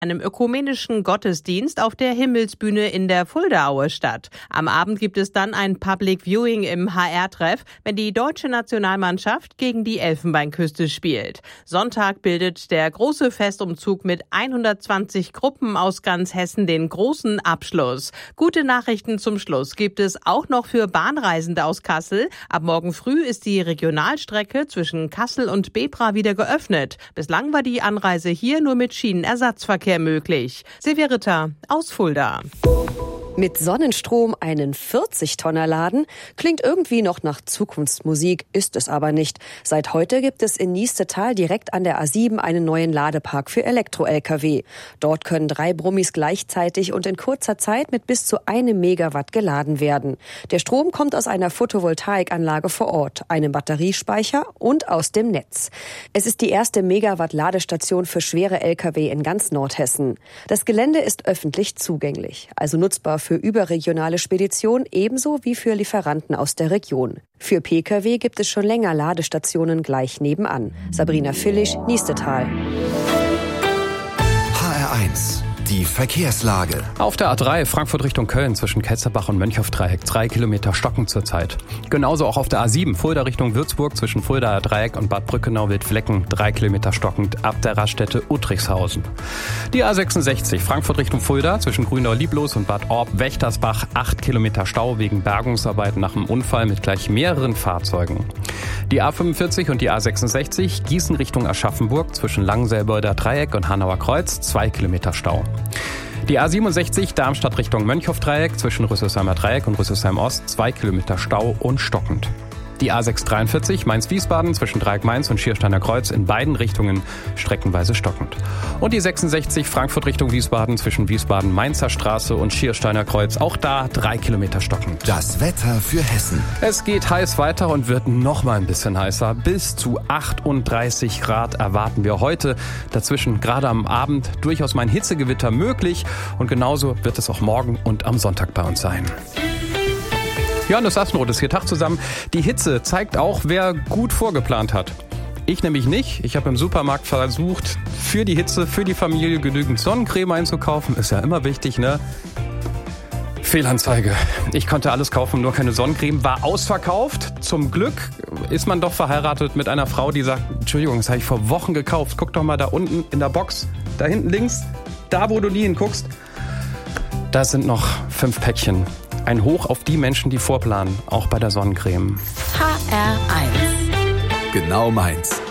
einem ökumenischen Gottesdienst auf der Himmelsbühne in der Fuldaer statt. Am Abend gibt es dann ein Public Viewing im HR-Treff, wenn die deutsche Nationalmannschaft gegen die Elfenbeinküste spielt. Sonntag bildet der große Festumzug mit 120 Gruppen aus ganz Hessen den großen Abschluss. Gute Nachrichten zum Schluss gibt es auch noch für Bahnreisende aus Kassel. Ab morgen früh ist die Regionalstrecke zwischen Kassel und Bebra wieder geöffnet. Bislang war die Anreise hier nur mit Schienenersatzverkehr möglich. Silvia Ritter aus Fulda. Mit Sonnenstrom einen 40-Tonner laden? Klingt irgendwie noch nach Zukunftsmusik, ist es aber nicht. Seit heute gibt es in Niestetal direkt an der A7 einen neuen Ladepark für Elektro-Lkw. Dort können 3 Brummis gleichzeitig und in kurzer Zeit mit bis zu 1 Megawatt geladen werden. Der Strom kommt aus einer Photovoltaikanlage vor Ort, einem Batteriespeicher und aus dem Netz. Es ist die erste Megawatt-Ladestation für schwere Lkw in ganz Nordhessen. Das Gelände ist öffentlich zugänglich, also nutzbar für überregionale Speditionen ebenso wie für Lieferanten aus der Region. Für Pkw gibt es schon länger Ladestationen gleich nebenan. Sabrina Villisch, Niestetal. HR1, die Verkehrslage. Auf der A3 Frankfurt Richtung Köln zwischen Ketzerbach und Mönchhofdreieck 3 Kilometer stocken zurzeit. Genauso auch auf der A7 Fulda Richtung Würzburg zwischen Fuldaer Dreieck und Bad Brückenau-Wildflecken 3 Kilometer stockend ab der Raststätte Uttrichshausen. Die A66 Frankfurt Richtung Fulda zwischen Grünau-Lieblos und Bad Orb-Wächtersbach 8 Kilometer Stau wegen Bergungsarbeiten nach einem Unfall mit gleich mehreren Fahrzeugen. Die A45 und die A66 Gießen Richtung Aschaffenburg zwischen Langselbeuder Dreieck und Hanauer Kreuz 2 Kilometer Stau. Die A67 Darmstadt Richtung Mönchhofdreieck zwischen Rüsselsheimer Dreieck und Rüsselsheim Ost 2 Kilometer Stau und stockend. Die A643 Mainz-Wiesbaden zwischen Dreieck-Mainz und Schiersteiner Kreuz in beiden Richtungen streckenweise stockend. Und die 66 Frankfurt Richtung Wiesbaden zwischen Wiesbaden-Mainzer Straße und Schiersteiner Kreuz, auch da 3 Kilometer stockend. Das Wetter für Hessen. Es geht heiß weiter und wird noch mal ein bisschen heißer. Bis zu 38 Grad erwarten wir heute. Dazwischen gerade am Abend durchaus mal ein Hitzegewitter möglich. Und genauso wird es auch morgen und am Sonntag bei uns sein. Johannes Assenroth ist hier, Tag zusammen. Die Hitze zeigt auch, wer gut vorgeplant hat. Ich nämlich nicht. Ich habe im Supermarkt versucht, für die Hitze, für die Familie genügend Sonnencreme einzukaufen. Ist ja immer wichtig, ne? Fehlanzeige. Ich konnte alles kaufen, nur keine Sonnencreme. War ausverkauft. Zum Glück ist man doch verheiratet mit einer Frau, die sagt, Entschuldigung, das habe ich vor Wochen gekauft. Guck doch mal da unten in der Box, da hinten links, da wo du nie hinguckst. Da sind noch 5 Päckchen. Ein Hoch auf die Menschen, die vorplanen, auch bei der Sonnencreme. HR1. Genau meins.